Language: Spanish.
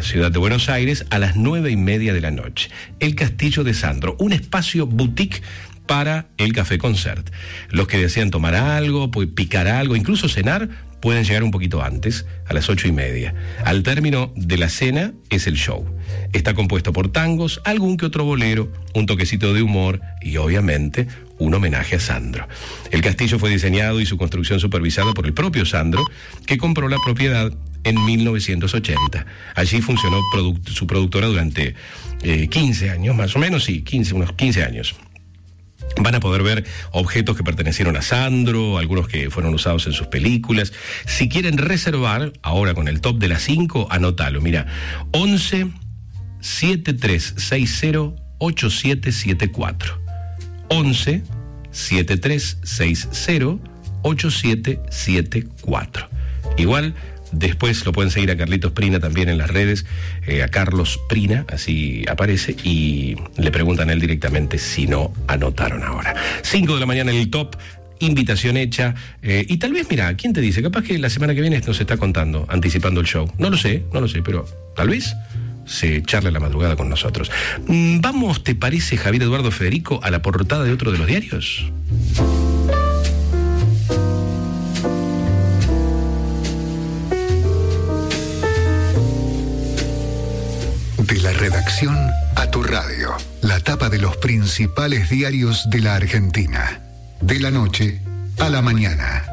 la ciudad de Buenos Aires a las 9:30 de la noche. El Castillo de Sandro, un espacio boutique para el Café Concert. Los que desean tomar algo, picar algo, incluso cenar, pueden llegar un poquito antes, a las 8:30. Al término de la cena es el show. Está compuesto por tangos, algún que otro bolero, un toquecito de humor y, obviamente, un homenaje a Sandro. El castillo fue diseñado y su construcción supervisada por el propio Sandro, que compró la propiedad en 1980. Allí funcionó su productora durante 15 años, más o menos, sí, unos 15 años. Van a poder ver objetos que pertenecieron a Sandro, algunos que fueron usados en sus películas. Si quieren reservar, ahora con el top de las 5, anótalo, mira, 11 7360 8774. 11 7360 8774. Igual, después lo pueden seguir a Carlitos Prina también en las redes, a Carlos Prina, así aparece, y le preguntan a él directamente si no anotaron ahora. 5 de la mañana en el top, invitación hecha, y tal vez, mira, ¿quién te dice? Capaz que la semana que viene nos está contando, anticipando el show. No lo sé, pero tal vez se charle la madrugada con nosotros. Vamos, ¿te parece, Javier Eduardo Federico, a la portada de otro de los diarios? De la redacción a tu radio, la tapa de los principales diarios de la Argentina. De la noche a la mañana.